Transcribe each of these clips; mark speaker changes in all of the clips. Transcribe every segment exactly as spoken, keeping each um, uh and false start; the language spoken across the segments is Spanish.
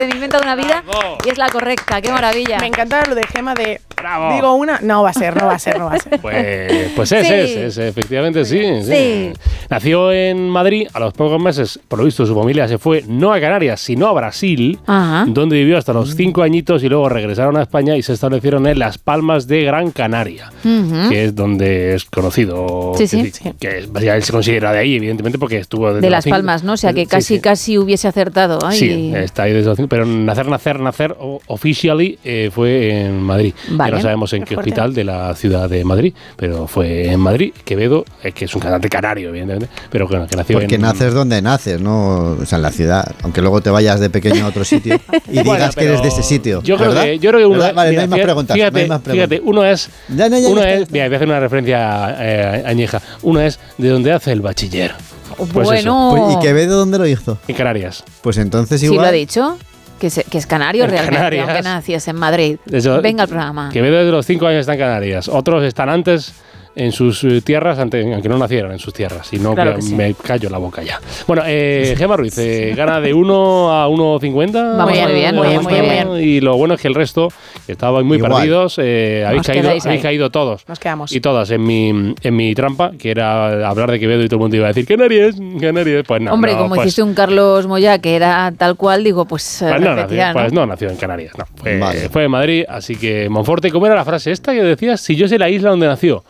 Speaker 1: Me he inventado una vida y es la correcta. ¡Qué maravilla!
Speaker 2: Me encanta lo de Gema de...
Speaker 3: ¡Bravo!
Speaker 2: Digo una... No va a ser, no va a ser, no va a ser.
Speaker 3: Pues, pues es,
Speaker 1: Sí.
Speaker 3: es, es, efectivamente sí, sí.
Speaker 1: Sí.
Speaker 3: Nació en Madrid, a los pocos meses, por lo visto, su familia se fue no a Canarias, sino a Brasil,
Speaker 1: Ajá.
Speaker 3: donde vivió hasta los cinco añitos y luego regresaron a España y se establecieron en Las Palmas de Gran Canaria,
Speaker 1: Ujú.
Speaker 3: que es donde es conocido.
Speaker 1: Sí, sí.
Speaker 3: que,
Speaker 2: Sí.
Speaker 3: que ya él se considera de ahí, evidentemente, porque estuvo desde
Speaker 1: De
Speaker 3: los
Speaker 1: Las
Speaker 3: cinco-
Speaker 1: Palmas, ¿no? O sea, que
Speaker 3: Sí,
Speaker 1: casi,
Speaker 3: sí.
Speaker 1: casi hubiese acertado. Ay.
Speaker 3: Sí, está ahí desde los cinco, pero nacer, nacer, nacer o- officially eh, fue en Madrid.
Speaker 1: Vale.
Speaker 3: Ya no sabemos en
Speaker 2: Qué
Speaker 3: qué
Speaker 2: fuerte.
Speaker 3: hospital de la ciudad de Madrid, pero fue en Madrid. Quevedo, eh, que es un cantante canario, evidentemente, pero bueno, que nació
Speaker 4: Porque
Speaker 3: en...
Speaker 4: naces donde naces, ¿no? O sea, en la ciudad. Aunque luego te vayas de pequeño a otro sitio y digas
Speaker 3: Bueno,
Speaker 4: que eres
Speaker 3: pero
Speaker 4: de ese sitio.
Speaker 3: Yo creo
Speaker 4: ¿verdad?
Speaker 3: que, yo creo que uno,
Speaker 4: ¿Verdad? Vale,
Speaker 3: mira,
Speaker 4: no hay más
Speaker 3: fíjate,
Speaker 4: preguntas.
Speaker 3: Fíjate,
Speaker 4: no hay más preguntas.
Speaker 3: fíjate, uno es,
Speaker 4: Ya, ya, ya,
Speaker 3: uno
Speaker 4: ya está,
Speaker 3: es,
Speaker 4: ya está.
Speaker 3: mira, voy a hacer una referencia eh, añeja. Uno es de donde hace el bachiller. Pues
Speaker 1: Bueno.
Speaker 4: Pues, ¿y Quevedo dónde lo hizo?
Speaker 3: En Canarias.
Speaker 4: Pues entonces
Speaker 1: Sí,
Speaker 4: igual...
Speaker 1: lo ha dicho. Que es, que es canario
Speaker 3: En
Speaker 1: realmente,
Speaker 3: Canarias.
Speaker 1: aunque naciese en Madrid.
Speaker 3: Eso-
Speaker 1: Venga al programa.
Speaker 3: Quevedo desde los cinco años está en Canarias. Otros están antes en sus eh, tierras, ante- aunque no nacieron en sus tierras. Y no,
Speaker 1: Claro
Speaker 3: que
Speaker 1: que sí.
Speaker 3: me callo la boca ya. Bueno, eh, Gema Ruiz eh, gana de uno a uno cincuenta.
Speaker 1: Vamos muy bien, muy bien, muy bien.
Speaker 3: Y lo bueno es que el resto, que estaban muy
Speaker 4: Igual.
Speaker 3: perdidos, eh, habéis,
Speaker 1: Os
Speaker 3: caído,
Speaker 1: quedáis
Speaker 3: habéis
Speaker 1: ahí.
Speaker 3: caído todos.
Speaker 2: Nos quedamos.
Speaker 3: Y todas en mi, en mi trampa, que era hablar de Quevedo y todo el mundo iba a decir Canarias, Canarias. Pues no.
Speaker 1: Hombre,
Speaker 3: no,
Speaker 1: como
Speaker 3: pues,
Speaker 1: hiciste un Carlos Moya que era tal cual, digo, pues, eh,
Speaker 3: Pues no, nació,
Speaker 1: repetía, ¿no?
Speaker 3: pues no nació en Canarias, no. Fue,
Speaker 4: Vale.
Speaker 3: fue en Madrid, así que Monforte, ¿cómo era la frase esta que decías? Si yo sé la isla donde nació.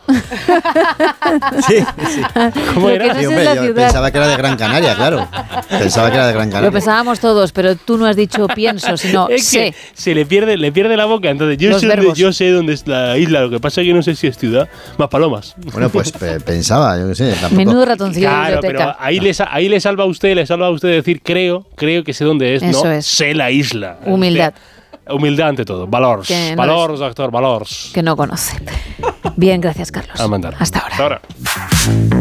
Speaker 4: Sí, sí.
Speaker 3: ¿Cómo
Speaker 1: Lo que
Speaker 3: era?
Speaker 1: no
Speaker 4: Sí,
Speaker 1: sé
Speaker 4: hombre,
Speaker 1: es la
Speaker 4: yo
Speaker 1: ciudad.
Speaker 4: pensaba que era de Gran Canaria, claro. Pensaba que era de Gran Canaria.
Speaker 1: Lo pensábamos todos, pero tú no has dicho pienso, sino
Speaker 3: Es
Speaker 1: sé.
Speaker 3: que se le pierde, le pierde la boca, entonces yo
Speaker 1: Los
Speaker 3: sé, dónde,
Speaker 1: verbos.
Speaker 3: yo sé dónde es la isla, lo que pasa es que no sé si es ciudad, más palomas.
Speaker 4: Bueno, pues pe- pensaba, yo qué sé. Tampoco.
Speaker 1: Menudo ratoncillo de
Speaker 3: Claro, pero
Speaker 1: biblioteca.
Speaker 3: ahí le, sa- ahí le salva a usted, le salva a usted decir creo, creo que sé dónde es,
Speaker 1: Eso
Speaker 3: no
Speaker 1: es.
Speaker 3: sé la isla.
Speaker 1: Humildad.
Speaker 3: Usted- humildad ante todo, valors,
Speaker 1: Que no
Speaker 3: valors, doctor, valors.
Speaker 1: Que no conoce. Bien, gracias, Carlos.
Speaker 3: A mandar.
Speaker 1: Hasta ahora.
Speaker 3: Hasta ahora.